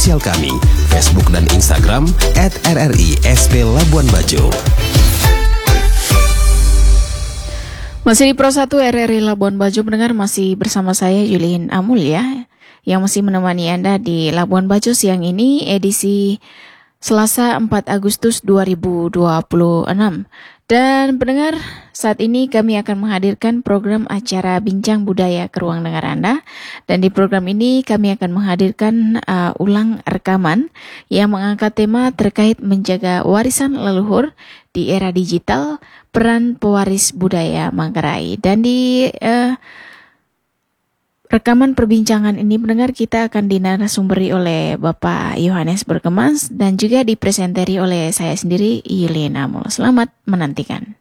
Sosial kami, Facebook dan Instagram @RRI-SP Labuan Bajo. Masih di Pro 1 RRI Labuan Bajo, pendengar, masih bersama saya Yulin Amul ya, yang masih menemani Anda di Labuan Bajo siang ini, edisi Selasa 4 Agustus 2026. Dan pendengar, saat ini kami akan menghadirkan program acara Bincang Budaya ke ruang dengar Anda. Dan di program ini kami akan menghadirkan ulang rekaman yang mengangkat tema terkait menjaga warisan leluhur di era digital, peran pewaris budaya Manggarai. Dan di rekaman perbincangan ini, pendengar, kita akan dinarasumberi oleh Bapak Yohanes Berkemas dan juga dipresenteri oleh saya sendiri, Yulin Amul. Selamat menantikan.